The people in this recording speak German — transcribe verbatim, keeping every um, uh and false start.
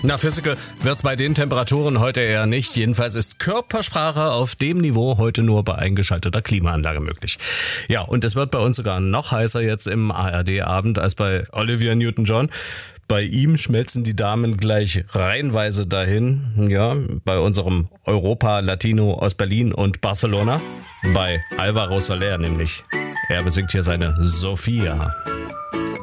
Na, Physical wird's bei den Temperaturen heute eher nicht. Jedenfalls ist Körpersprache auf dem Niveau heute nur bei eingeschalteter Klimaanlage möglich. Ja, und es wird bei uns sogar noch heißer jetzt im A R D-Abend als bei Olivia Newton-John. Bei ihm schmelzen die Damen gleich reihenweise dahin. Ja, bei unserem Europa-Latino aus Berlin und Barcelona. Bei Alvaro Soler nämlich. Er besingt hier seine Sophia.